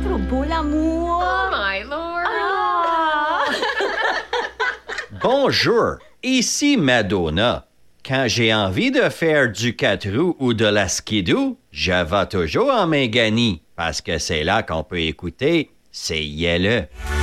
trop beau l'amour. Oh, my lord. Ah! Bonjour, ici Madonna. Quand j'ai envie de faire du 4 roues ou de la skidoo, je vais toujours en Méganie, parce que c'est là qu'on peut écouter C'est Yelle.